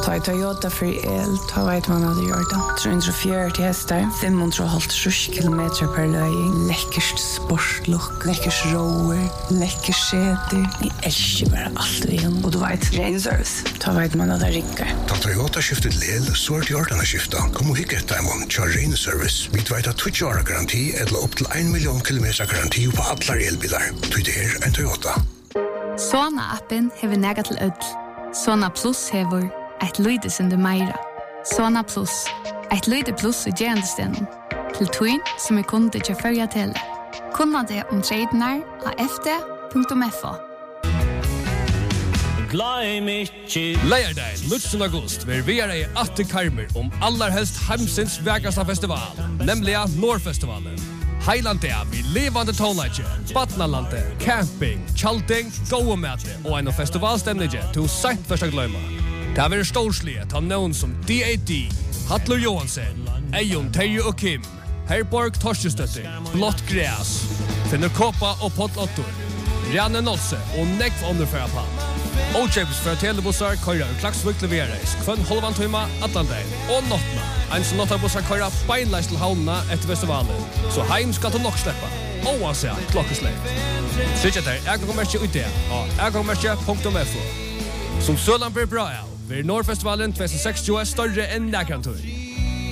Ta Toyota för el, ta vet man hade gjort det. 340 hästar, 550 kilometer per löj. Läckert sportlook, läckert rower, läckert säte. Jag älskar bara allt vi har. Och du vet, ren service. Ta vet man hade rinkar. Ta Toyota skiftet lel, så är det gjort att skifta. Kom och hicka ett diamond, kör ren service. Vi vet att 20 år garanti eller upp till 1 miljon kilometer garanti på alla elbilar. Det är en Toyota. Sona-appen hever nega til ødel. Sona Plus hever et lydesindu meira. Sona Plus, et lyde plus I gerandestenen. Til tøyn som kunde til førja til. Kunna det tradenar av fd.fo. Leierdagen, 19. august, vil vi I atte karmer allerhelst heimsins vekasta festival, nemlig Norrfestivalen. Heilandia vi levande tonlager, Batnalande, camping, chalting, gåomæte og en festivalstemning til sent først å gløyma. Det har vært storslige til noen som D.A.D., Hattler Johansen, Eion, Terje og Kim, Herborg Torstestøtter, Blått Græs, Finner Kåpa og Potlottor, Rane Nolse og Nekv Underfæra Pall. O-Jabes fra telebussar køyrer Klaksvik leveres, kvann halvan tøyma, Atlandein og Nottna. En som Nottabussar køyrer beinleis til havnene etter festivalen, så heim skal du nok slippe, oavsett klokkesleip. Sykket Ergangmerkje ut det, og ergangmerkje.fo. Som Søland blir bra av, vil Norrfestivalen 2060 større enn nærkantøy.